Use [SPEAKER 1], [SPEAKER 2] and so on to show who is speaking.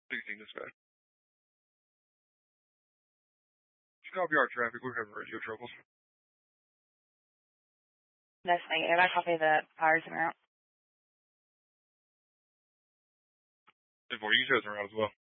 [SPEAKER 1] 16 dispatch. Copy our traffic. We're having radio troubles.
[SPEAKER 2] Definitely. And I copy the fires en route.
[SPEAKER 1] 10-4, you guys are out as well.